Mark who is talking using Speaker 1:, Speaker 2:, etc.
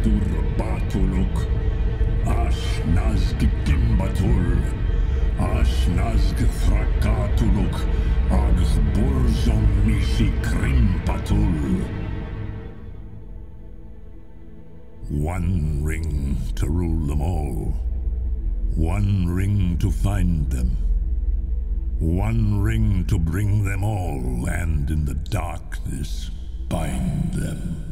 Speaker 1: Dur Batuluk, Ashnazg Gimbatul, Ashnazg Thrakatuluk, Agh Burzum Misi Krimpatul. One ring to rule them all. One ring to find them. One ring to bring them all, and in the darkness bind them.